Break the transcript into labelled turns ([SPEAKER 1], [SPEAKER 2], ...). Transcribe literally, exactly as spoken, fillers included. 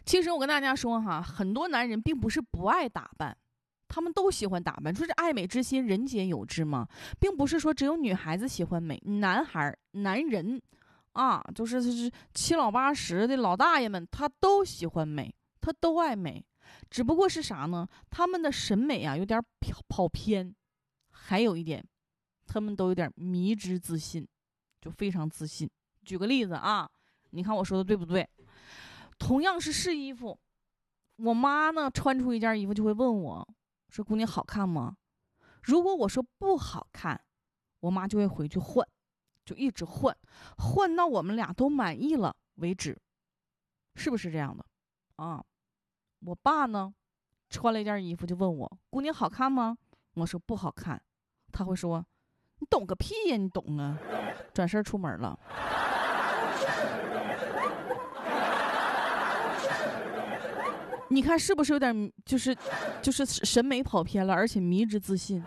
[SPEAKER 1] 其实我跟大家说哈，很多男人并不是不爱打扮，他们都喜欢打扮。说这爱美之心，人皆有之嘛，并不是说只有女孩子喜欢美，男孩、男人啊，就是是七老八十的老大爷们，他都喜欢美，他都爱美。只不过是啥呢？他们的审美啊有点跑偏，还有一点，他们都有点迷之自信，就非常自信。举个例子啊，你看我说的对不对？同样是试衣服，我妈呢穿出一件衣服就会问我说：“姑娘好看吗？”如果我说不好看，我妈就会回去换，就一直换，换到我们俩都满意了为止，是不是这样的啊？我爸呢穿了一件衣服就问我：“姑娘好看吗？”我说不好看，他会说：“你懂个屁呀，你懂啊！”转身出门了。你看是不是有点就是就是审美跑偏了，而且迷之自信？